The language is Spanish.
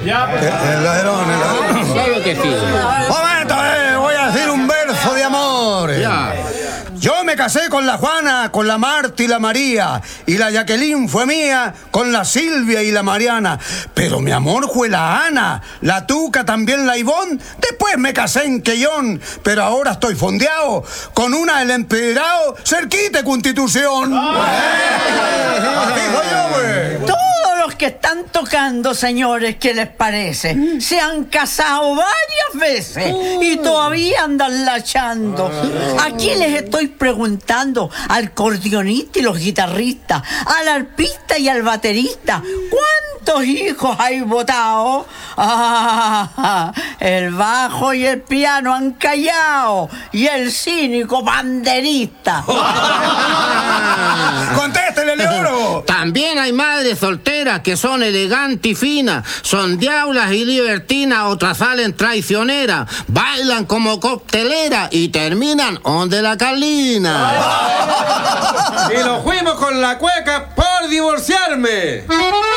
Ya, pues. El ladrón. Claro que sí. Momento, voy a decir un verso de amor. Ya. Yo me casé con la Juana, con la Marta y la María, y la Jacqueline fue mía con la Silvia y la Mariana. Pero mi amor fue la Ana, la Tuca, también la Ivonne. Después me casé en Quellón, pero ahora estoy fondeado con una del empedrado cerquita de Constitución. Así soy yo, güey. Todos los que están tocando, señores, ¿qué les parece? Se han casado varias veces y todavía andan lachando. Aquí les estoy preguntando al acordeonista y los guitarristas, al arpista y al baterista, ¿cuántos hijos hay votado? El bajo y el piano han callado y el cínico banderista. ¡Contéstele, Leoro! También hay madres solteras que son elegantes y finas, son diablas y libertinas, otras salen traicioneras, bailan como cocteleras y terminan donde la Carlina. Y nos fuimos con la cueca por divorciarme.